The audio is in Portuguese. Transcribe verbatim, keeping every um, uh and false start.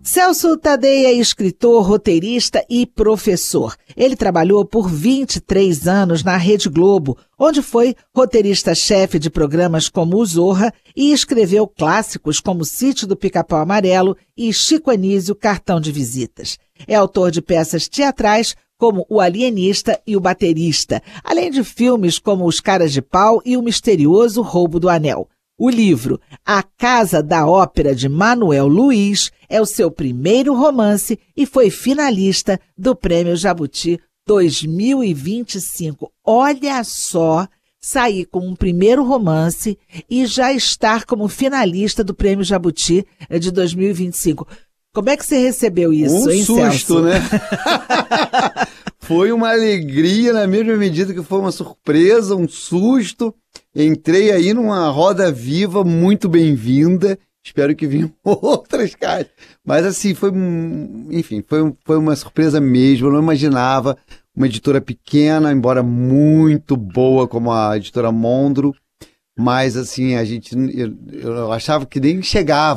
Celso Tadei é escritor, roteirista e professor. Ele trabalhou por vinte e três anos na Rede Globo, onde foi roteirista-chefe de programas como o Zorra e escreveu clássicos como Sítio do Pica-Pau Amarelo e Chico Anísio, Cartão de Visitas. É autor de peças teatrais como O Alienista e O Baterista, além de filmes como Os Caras de Pau e O Misterioso Roubo do Anel. O livro A Casa da Ópera, de Manuel Luiz, é o seu primeiro romance e foi finalista do Prêmio Jabuti dois mil e vinte e cinco. Olha só, sair com um primeiro romance e já estar como finalista do Prêmio Jabuti de dois mil e vinte e cinco. Como é que você recebeu isso, um hein, susto, Celso? Né? Foi uma alegria na mesma medida que foi uma surpresa, um susto. Entrei aí numa roda viva muito bem-vinda. Espero que venham outras caixas. Mas assim, foi, enfim, foi, foi uma surpresa mesmo. Eu não imaginava uma editora pequena, embora muito boa como a editora Mondro. Mas assim, a gente, eu, eu achava que nem chegava.